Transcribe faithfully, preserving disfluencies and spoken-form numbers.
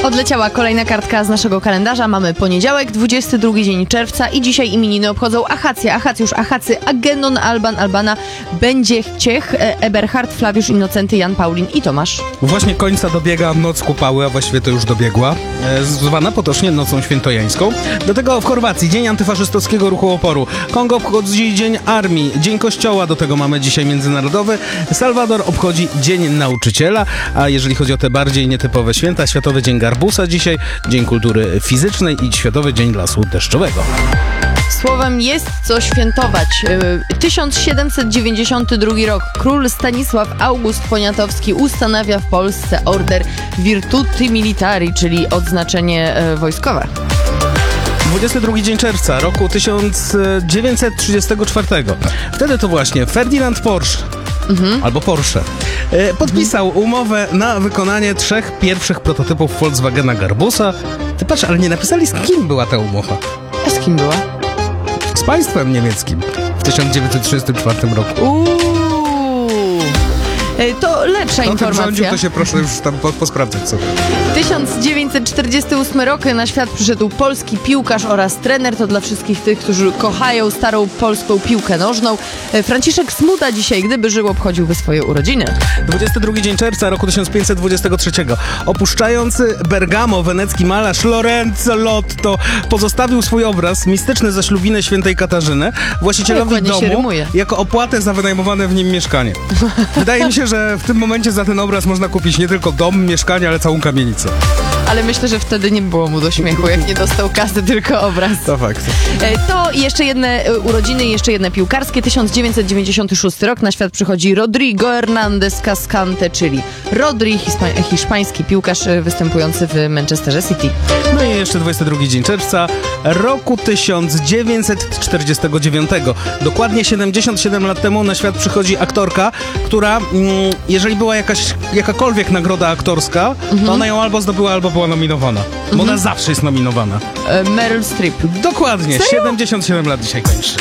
Odleciała kolejna kartka z naszego kalendarza. Mamy poniedziałek, dwudziesty drugi dzień czerwca i dzisiaj imieniny obchodzą Achacja, Achacjusz, Achacy, Agennon, Alban, Albana, Będzie, Ciech, Eberhard, Flawiusz, Innocenty, Jan, Paulin i Tomasz. Właśnie końca dobiega noc kupały, a właściwie to już dobiegła, e, zwana potocznie nocą świętojańską. Do tego w Chorwacji dzień antyfaszystowskiego ruchu oporu. Kongo obchodzi dzień armii, dzień kościoła, do tego mamy dzisiaj międzynarodowy. Salwador obchodzi dzień nauczyciela, a jeżeli chodzi o te bardziej nietypowe święta, Światowy Dzień Garbusa dzisiaj, Dzień Kultury Fizycznej i Światowy Dzień Lasu Deszczowego. Słowem jest co świętować. tysiąc siedemset dziewięćdziesiąty drugi rok. Król Stanisław August Poniatowski ustanawia w Polsce order Virtuti Militari, czyli odznaczenie e, wojskowe. dwudziesty drugi dzień czerwca roku tysiąc dziewięćset trzydziestego czwartego. Wtedy to właśnie Ferdynand Porsche, mhm. albo Porsche, e, podpisał mhm. umowę na wykonanie trzech pierwszych prototypów Volkswagena Garbusa. Ty patrz, ale nie napisali, z kim była ta umowa. A z kim była? Z państwem niemieckim w tysiąc dziewięćset trzydziestym czwartym roku. Uuu. To lepsza no, informacja. Rządził, to się proszę już tam po, posprawdzać sobie. tysiąc dziewięćset czterdziesty ósmy rok na świat przyszedł polski piłkarz oraz trener. To dla wszystkich tych, którzy kochają starą polską piłkę nożną. Franciszek Smuda dzisiaj, gdyby żył, obchodziłby swoje urodziny. dwudziesty drugi dzień czerwca roku tysiąc pięćset dwudziestego trzeciego. Opuszczający Bergamo wenecki malarz Lorenzo Lotto pozostawił swój obraz, mistyczny zaślubinę świętej Katarzyny, właścicielowi domu jako opłatę za wynajmowane w nim mieszkanie. Wydaje mi się, że w tym momencie za ten obraz można kupić nie tylko dom, mieszkanie, ale całą kamienicę. Ale myślę, że wtedy nie było mu do śmiechu, jak nie dostał kasy, tylko obraz. To fakt. To jeszcze jedne urodziny, jeszcze jedne piłkarskie. tysiąc dziewięćset dziewięćdziesiąty szósty rok. Na świat przychodzi Rodrigo Hernández Cascante, czyli Rodri, hiszpa- hiszpański piłkarz występujący w Manchesterze City. No i jeszcze dwudziesty drugi dzień czerwca roku tysiąc dziewięćset czterdziestego dziewiątego. Dokładnie siedemdziesiąt siedem lat temu na świat przychodzi aktorka, która, mm, jeżeli była jakaś, jakakolwiek nagroda aktorska, mhm. to ona ją albo zdobyła, albo była nominowana. Bo mhm. ona zawsze jest nominowana. E, Meryl Streep. Dokładnie. Serio? siedemdziesiąt siedem lat dzisiaj kończy.